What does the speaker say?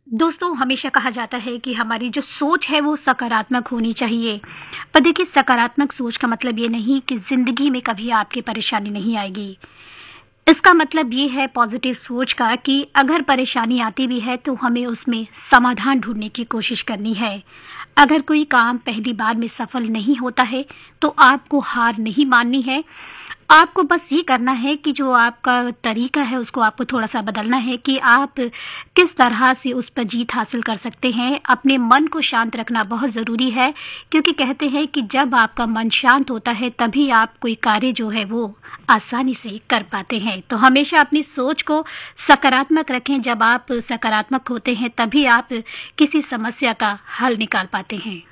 दोस्तों, हमेशा कहा जाता है कि हमारी जो सोच है वो सकारात्मक होनी चाहिए। पर देखिए, सकारात्मक सोच का मतलब ये नहीं कि ज़िंदगी में कभी आपकी परेशानी नहीं आएगी। इसका मतलब ये है पॉजिटिव सोच का कि अगर परेशानी आती भी है तो हमें उसमें समाधान ढूँढने की कोशिश करनी है। अगर कोई काम पहली बार में सफल नहीं होता है तो आपको हार नहीं माननी है। आपको बस ये करना है कि जो आपका तरीका है उसको आपको थोड़ा-सा बदलना है कि आप किस तरह से उस पर जीत हासिल कर सकते हैं। अपने मन को शांत रखना बहुत ज़रूरी है, क्योंकि कहते हैं कि जब आपका मन शांत होता है तभी आप कोई कार्य जो है वो आसानी से कर पाते हैं। तो हमेशा अपनी सोच को सकारात्मक रखें। जब आप सकारात्मक होते हैं तभी आप किसी समस्या का हल निकाल पाते हैं।